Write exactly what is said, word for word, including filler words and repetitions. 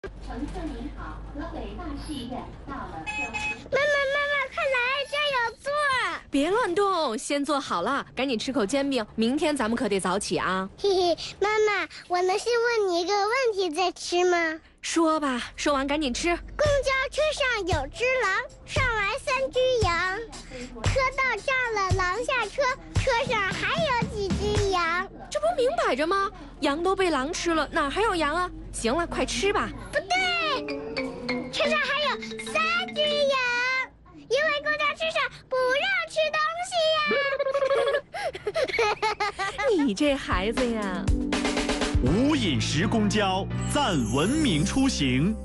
乘客您好，河北大戏院到了交通。 妈妈，妈妈，快来，这儿有座。 别乱动，先坐好了，赶紧吃口煎饼，明天咱们可得早起啊。 嘿嘿，妈妈，我能先问你一个问题再吃吗？ 说吧，说完赶紧吃。 公交车上有只狼，上来三只羊，车到这儿了，狼下车，车上还有几只羊？ 这不明摆着吗？羊都被狼吃了，哪还有羊啊？行了，快吃吧。 不对，车上还有三只羊，因为公交车上不让吃东西呀。 你这孩子呀！ 无饮食公交，赞文明出行。